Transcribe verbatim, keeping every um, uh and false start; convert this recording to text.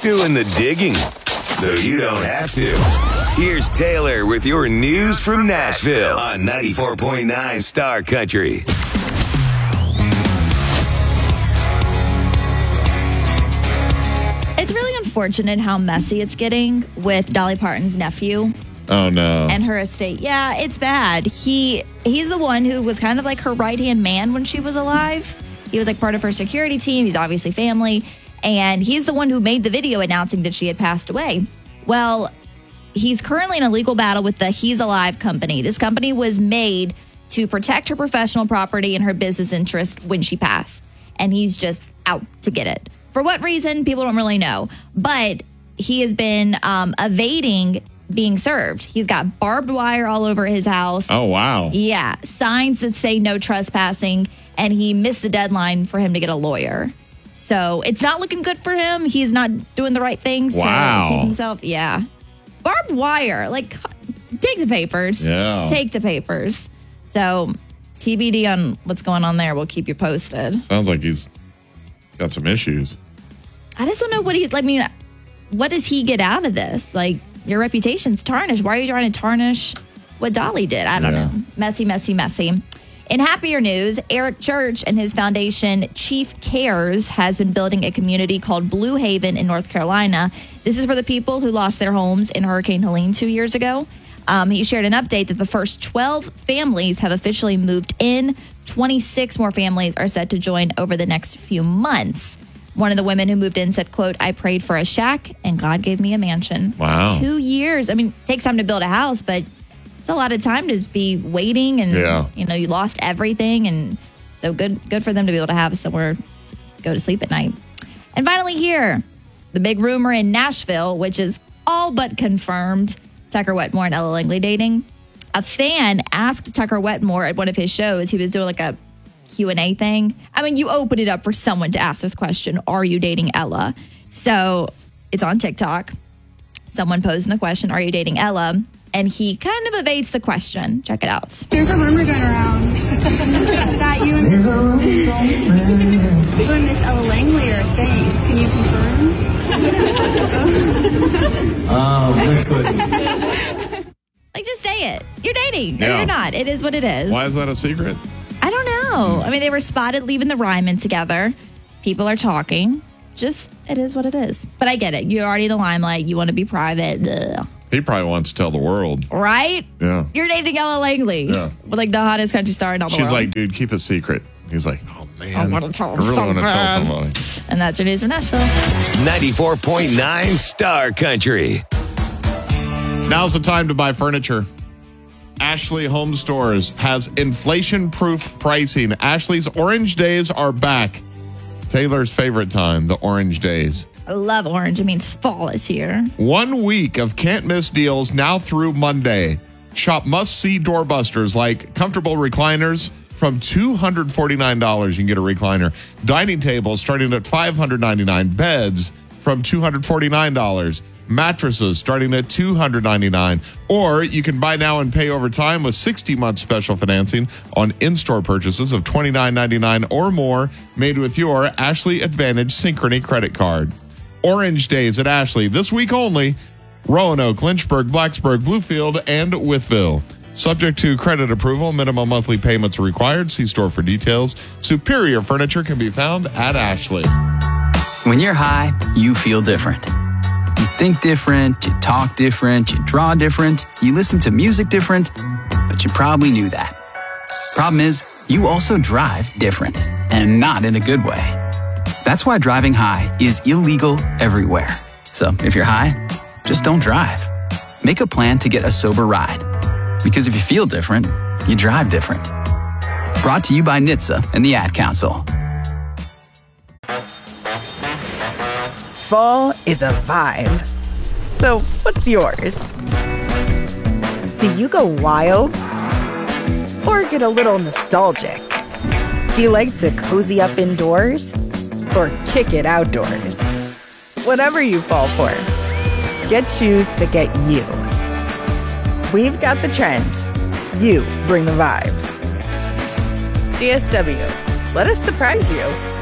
doing the digging, so you don't have to. Here's Taylor with your news from Nashville on ninety-four point nine Star Country. It's really unfortunate how messy it's getting with Dolly Parton's nephew. Oh, no. And her estate. Yeah, it's bad. He He's the one who was kind of like her right-hand man when she was alive. He was like part of her security team. He's obviously family. And he's the one who made the video announcing that she had passed away. Well, he's currently in a legal battle with the He's Alive company. This company was made to protect her professional property and her business interest when she passed. And he's just out to get it. For what reason, people don't really know. But he has been um, evading being served. He's got barbed wire all over his house. Oh, wow. Yeah. Signs that say no trespassing. And he missed the deadline for him to get a lawyer. So it's not looking good for him. He's not doing the right things wow. to keep himself. Yeah. Barbed wire. Like, take the papers. Yeah. Take the papers. So T B D on what's going on there. We'll keep you posted. Sounds like he's got some issues. I just don't know what he's, I mean, what does he get out of this? Like, your reputation's tarnished. Why are you trying to tarnish what Dolly did? I don't yeah. know. Messy, messy, messy. In happier news, Eric Church and his foundation, Chief Cares, has been building a community called Blue Haven in North Carolina. This is for the people who lost their homes in Hurricane Helene two years ago. Um, he shared an update that the first twelve families have officially moved in. twenty-six more families are set to join over the next few months. One of the women who moved in said, quote, I prayed for a shack and God gave me a mansion. Wow. Two years. I mean, it takes time to build a house, but it's a lot of time to be waiting and, yeah. you know, you lost everything. And so good good for them to be able to have somewhere to go to sleep at night. And finally here, the big rumor in Nashville, which is all but confirmed, Tucker Wetmore and Ella Langley dating. A fan asked Tucker Wetmore at one of his shows, he was doing like a Q and A thing. I mean, you open it up for someone to ask this question, are you dating Ella? So it's on TikTok. Someone posing the question, are you dating Ella? And he kind of evades the question. Check it out. There's a rumor going around that you and, you and Miss Ella Langley are a thing. Can you confirm? Oh, Miss Clinton. Like, just say it. You're dating. Yeah. Or you're not. It is what it is. Why is that a secret? I don't know. I mean, they were spotted leaving the Ryman together. People are talking. Just, it is what it is. But I get it. You're already in the limelight. You want to be private. Ugh. He probably wants to tell the world. Right? Yeah. You're dating Ella Langley. Yeah. Like the hottest country star in all the She's world. like, dude, keep it secret. He's like, oh, man. I want to tell I really something. want to tell somebody. And that's your news from Nashville. ninety-four point nine Star Country. Now's the time to buy furniture. Ashley Home Stores has inflation-proof pricing. Ashley's Orange Days are back. Taylor's favorite time, the Orange Days. I love orange. It means fall is here. One week of can't-miss deals now through Monday. Shop must-see doorbusters like comfortable recliners from two hundred forty-nine dollars. You can get a recliner. Dining tables starting at five hundred ninety-nine dollars. Beds from two hundred forty-nine dollars. Mattresses starting at two hundred ninety-nine dollars. Or you can buy now and pay over time with sixty month special financing on in-store purchases of twenty-nine ninety-nine or more made with your Ashley Advantage Synchrony credit card. Orange Days at Ashley this week only. Roanoke, Lynchburg, Blacksburg, Bluefield, and Wytheville. Subject to credit approval, minimum monthly payments are required. See store for details. Superior furniture can be found at Ashley. When you're high, you feel different. You think different, you talk different, you draw different, you listen to music different, but you probably knew that. Problem is, you also drive different, and not in a good way. That's why driving high is illegal everywhere. So if you're high, just don't drive. Make a plan to get a sober ride. Because if you feel different, you drive different. Brought to you by N H T S A and the Ad Council. Fall is a vibe. So what's yours? Do you go wild? Or get a little nostalgic? Do you like to cozy up indoors? Or kick it outdoors? Whatever you fall for, get shoes that get you. We've got the trends. You bring the vibes. D S W, let us surprise you.